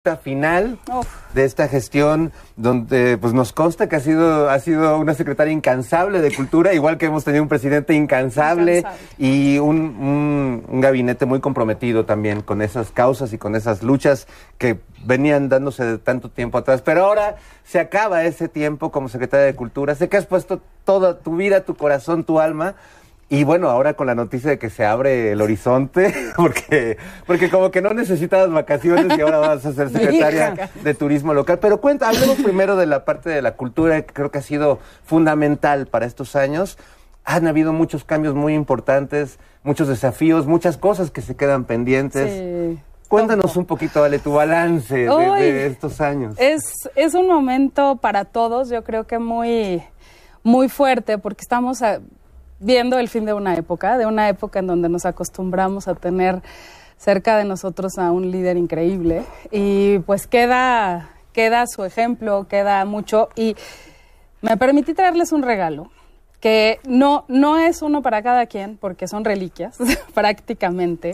final de esta gestión donde pues nos consta que ha sido una secretaria incansable de Cultura, igual que hemos tenido un presidente incansable y un gabinete muy comprometido también con esas causas y con esas luchas que venían dándose de tanto tiempo atrás. Pero ahora se acaba ese tiempo como secretaria de Cultura. Sé que has puesto toda tu vida, tu corazón, tu alma. Y bueno, ahora con la noticia de que se abre el horizonte, porque como que no necesitabas vacaciones y ahora vas a ser secretaria de Turismo Local. Pero hablemos primero de la parte de la cultura, que creo que ha sido fundamental para estos años. Han habido muchos cambios muy importantes, muchos desafíos, muchas cosas que se quedan pendientes. Sí. Cuéntanos un poquito, Ale, tu balance de estos años. Es un momento para todos, yo creo que muy, muy fuerte, porque estamos viendo el fin de una época en donde nos acostumbramos a tener cerca de nosotros a un líder increíble, y pues queda su ejemplo, queda mucho, y me permití traerles un regalo, que no es uno para cada quien, porque son reliquias, prácticamente.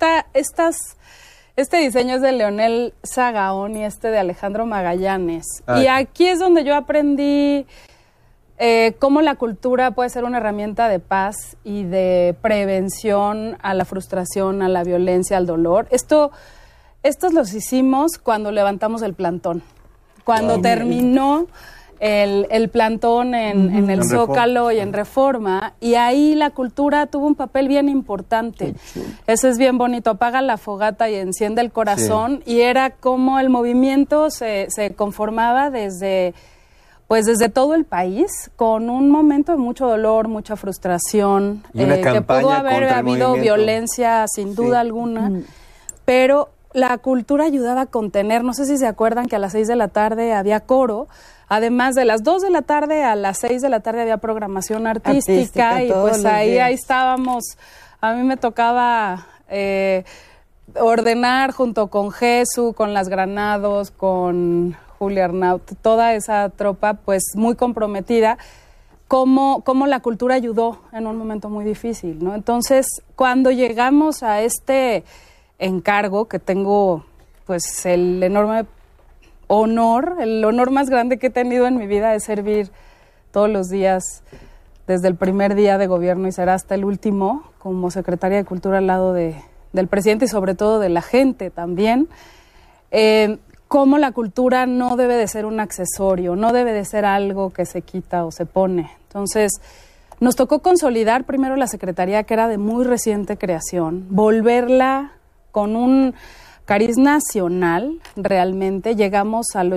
Este diseño es de Leonel Sagaón y de Alejandro Magallanes, y aquí es donde yo aprendí cómo la cultura puede ser una herramienta de paz y de prevención a la frustración, a la violencia, al dolor. Estos los hicimos cuando levantamos el plantón. Cuando terminó el plantón en el Zócalo y en Reforma, y ahí la cultura tuvo un papel bien importante. Eso es bien bonito, apaga la fogata y enciende el corazón, y era como el movimiento se conformaba desde todo el país, con un momento de mucho dolor, mucha frustración, que pudo haber habido violencia sin duda alguna, pero la cultura ayudaba a contener. No sé si se acuerdan que a las 6 de la tarde había coro, además de las 2 de la tarde a las 6 de la tarde había programación artística y pues ahí estábamos. A mí me tocaba ordenar junto con Jesús, con las Granados, con Julia Arnaut, toda esa tropa pues muy comprometida, cómo la cultura ayudó en un momento muy difícil, ¿no? Entonces, cuando llegamos a este encargo, que tengo pues el enorme honor, el honor más grande que he tenido en mi vida, es servir todos los días, desde el primer día de gobierno y será hasta el último, como secretaria de Cultura al lado del presidente y sobre todo de la gente también. Cómo la cultura no debe de ser un accesorio, no debe de ser algo que se quita o se pone. Entonces, nos tocó consolidar primero la Secretaría, que era de muy reciente creación, volverla con un cariz nacional, realmente. Llegamos al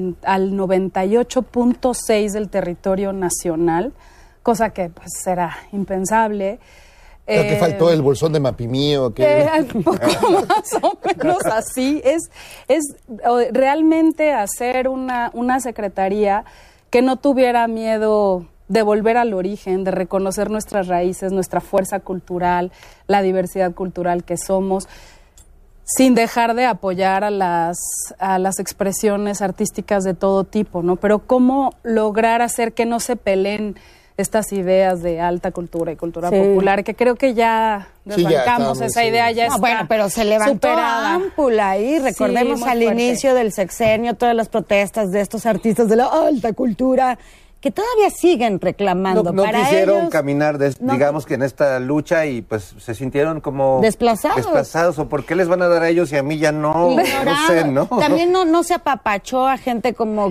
98.6 del territorio nacional, cosa que pues era impensable. ¿Te faltó el bolsón de Mapimío? Un poco más o menos así. Es realmente hacer una secretaría que no tuviera miedo de volver al origen, de reconocer nuestras raíces, nuestra fuerza cultural, la diversidad cultural que somos, sin dejar de apoyar a las expresiones artísticas de todo tipo, ¿no? Pero cómo lograr hacer que no se peleen estas ideas de alta cultura y cultura popular, que creo que ya desbancamos esa idea, ya está bueno, pero se levantó ámpula ahí, recordemos al inicio del sexenio, todas las protestas de estos artistas de la alta cultura, que todavía siguen reclamando. No para quisieron ellos, caminar, digamos que en esta lucha, y pues se sintieron como desplazados. ¿O por qué les van a dar a ellos y a mí ya no? No sé, ¿no? También no se apapachó a gente como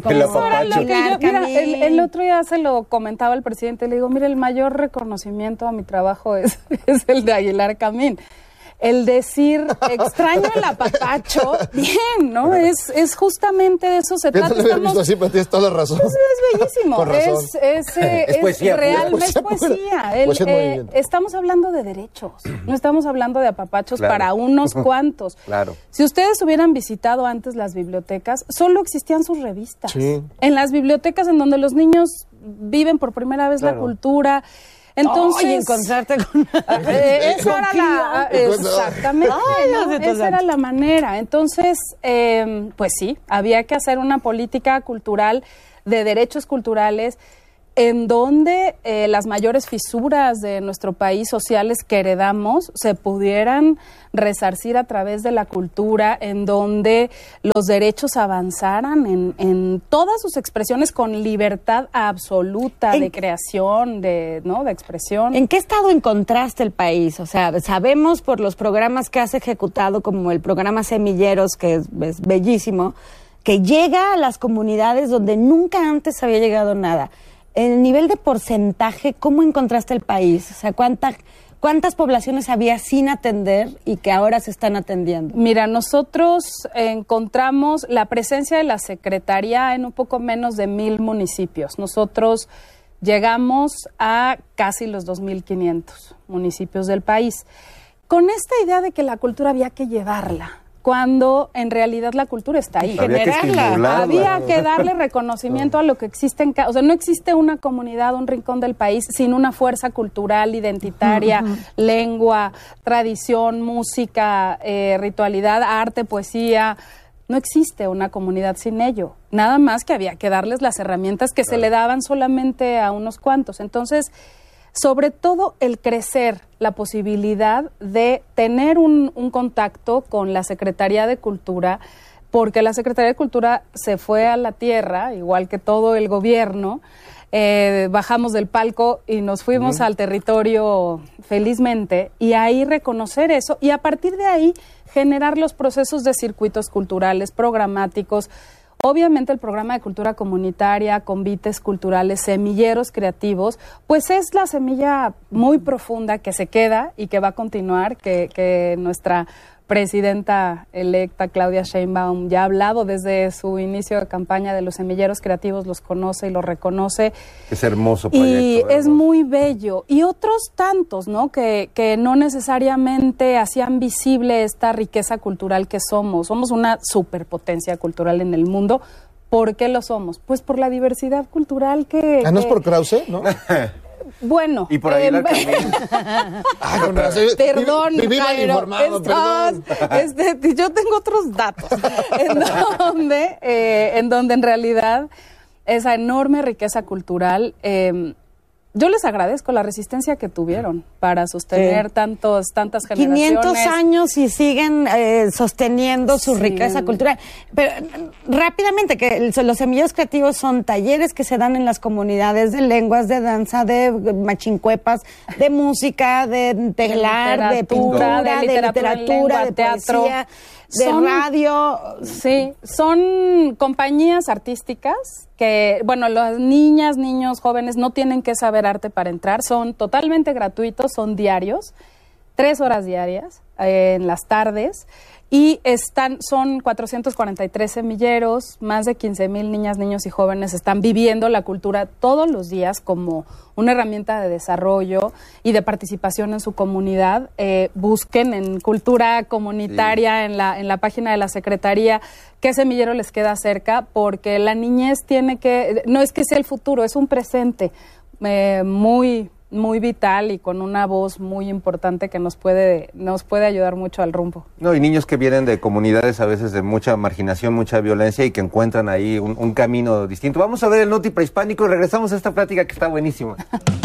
el otro día se lo comentaba el presidente, le digo, mire, el mayor reconocimiento a mi trabajo es el de Aguilar Camín. El decir, extraño el apapacho, bien, ¿no? Es justamente de eso se trata. Yo no lo había visto así, pero tienes toda la razón. Es bellísimo. Es poesía. Realmente es poesía. Estamos hablando de derechos, no estamos hablando de apapachos para unos cuantos. Claro. Si ustedes hubieran visitado antes las bibliotecas, solo existían sus revistas. Sí. En las bibliotecas en donde los niños viven por primera vez la cultura. Entonces, encontrarte con esa era exactamente, ¿no? Esa era la manera. Entonces, pues sí, había que hacer una política cultural de derechos culturales en donde las mayores fisuras de nuestro país sociales que heredamos se pudieran resarcir a través de la cultura, en donde los derechos avanzaran en todas sus expresiones con libertad absoluta de creación, de expresión. ¿En qué estado encontraste el país? O sea, sabemos por los programas que has ejecutado, como el programa Semilleros, que es bellísimo, que llega a las comunidades donde nunca antes había llegado nada. El nivel de porcentaje, ¿cómo encontraste el país? O sea, ¿cuántas poblaciones había sin atender y que ahora se están atendiendo? Mira, nosotros encontramos la presencia de la Secretaría en un poco menos de 1,000 municipios. Nosotros llegamos a casi los 2,500 municipios del país, con esta idea de que la cultura había que llevarla, cuando en realidad la cultura está ahí. Había que darle reconocimiento a lo que existe o sea, no existe una comunidad, un rincón del país sin una fuerza cultural, identitaria, lengua, tradición, música, ritualidad, arte, poesía. No existe una comunidad sin ello. Nada más que había que darles las herramientas que se le daban solamente a unos cuantos. Entonces, sobre todo el crecer, la posibilidad de tener un contacto con la Secretaría de Cultura, porque la Secretaría de Cultura se fue a la tierra, igual que todo el gobierno, bajamos del palco y nos fuimos al territorio felizmente, y ahí reconocer eso, y a partir de ahí generar los procesos de circuitos culturales, programáticos. Obviamente el programa de cultura comunitaria, convites culturales, semilleros creativos, pues es la semilla muy profunda que se queda y que va a continuar, que nuestra presidenta electa Claudia Sheinbaum ya ha hablado desde su inicio de campaña de los semilleros creativos, los conoce y los reconoce. Es hermoso proyecto. Y es muy bello. Y otros tantos, ¿no? Que no necesariamente hacían visible esta riqueza cultural que somos. Somos una superpotencia cultural en el mundo. ¿Por qué lo somos? Pues por la diversidad cultural que... ¿No es por Krause? ¿No? Bueno, y por ahí perdón, viví mal Jairo, informado, perdón. Yo tengo otros datos en donde en realidad esa enorme riqueza cultural, yo les agradezco la resistencia que tuvieron para sostener tantas generaciones. 500 años y siguen sosteniendo su riqueza cultural. Pero rápidamente, que los semilleros creativos son talleres que se dan en las comunidades de lenguas, de danza, de machincuepas, de música, de telar, de pintura, de literatura, de teatro, poesía, de radio. Sí, son compañías artísticas que, bueno, las niñas, niños, jóvenes no tienen que saber arte para entrar, son totalmente gratuitos, son diarios, 3 horas diarias en las tardes, y son 443 semilleros, más de 15,000 niñas, niños y jóvenes están viviendo la cultura todos los días como una herramienta de desarrollo y de participación en su comunidad. Busquen en cultura comunitaria, en la página de la Secretaría, qué semillero les queda cerca, porque la niñez no es que sea el futuro, es un presente muy vital y con una voz muy importante que nos puede ayudar mucho al rumbo. No, y niños que vienen de comunidades a veces de mucha marginación, mucha violencia y que encuentran ahí un camino distinto. Vamos a ver el Noti Prehispánico y regresamos a esta plática que está buenísima.